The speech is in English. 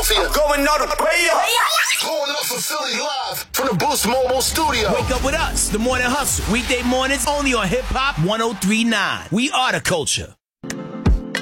Philadelphia. I'm going all the way up. Pulling up from Philly live from the Boost Mobile studio. Wake up with us, The Morning Hustle. Weekday mornings only on Hip Hop 103.9. We are the culture.